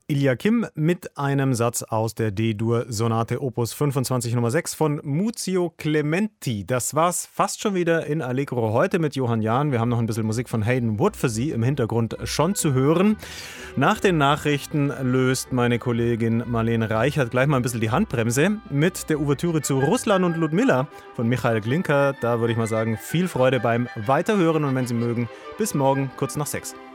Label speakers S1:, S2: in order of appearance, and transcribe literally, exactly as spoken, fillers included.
S1: Ilja Kim mit einem Satz aus der D-Dur-Sonate Opus fünfundzwanzig Nummer sechs von Muzio Clementi. Das war's fast schon wieder in Allegro heute mit Johann Jahn. Wir haben noch ein bisschen Musik von Hayden Wood für Sie im Hintergrund schon zu hören. Nach den Nachrichten löst meine Kollegin Marlene Reichert gleich mal ein bisschen die Handbremse mit der Ouvertüre zu Ruslan und Ludmilla von Michael Glinka. Da würde ich mal sagen, viel Freude beim Weiterhören und wenn Sie mögen, bis morgen kurz nach sechs.